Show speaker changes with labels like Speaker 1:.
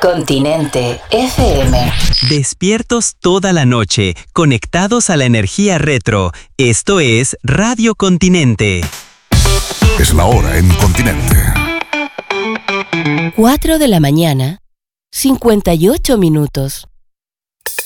Speaker 1: Continente FM.
Speaker 2: Despiertos toda la noche, conectados a la energía retro. Esto es Radio Continente.
Speaker 3: Es la hora en Continente.
Speaker 4: 4 de la mañana, 58 minutos.